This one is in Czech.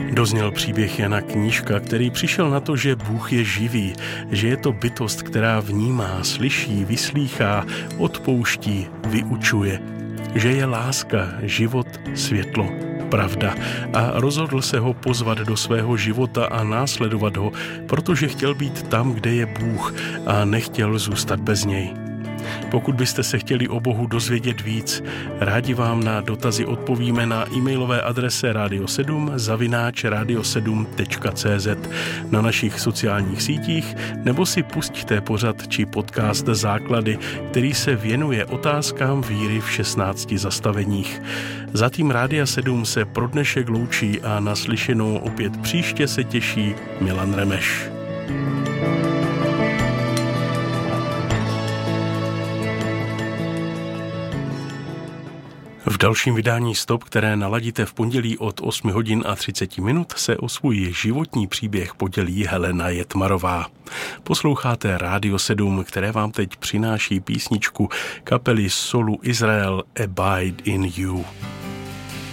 Dozněl příběh Jana Knížka, který přišel na to, že Bůh je živý, že je to bytost, která vnímá, slyší, vyslýchá, odpouští, vyučuje, že je láska, život, světlo, pravda a rozhodl se ho pozvat do svého života a následovat ho, protože chtěl být tam, kde je Bůh a nechtěl zůstat bez něj. Pokud byste se chtěli o Bohu dozvědět víc, rádi vám na dotazy odpovíme na e-mailové adrese radio7@radio7.cz, na našich sociálních sítích, nebo si pusťte pořad či podcast Základy, který se věnuje otázkám víry v 16 zastaveních. Za tým Rádia 7 se pro dnešek loučí a naslyšenou opět příště se těší Milan Remeš. V dalším vydání Stop, které naladíte v pondělí od 8 hodin a 30 minut, se o svůj životní příběh podělí Helena Jetmarová. Posloucháte Rádio 7, které vám teď přináší písničku kapely Solu Izrael Abide in You.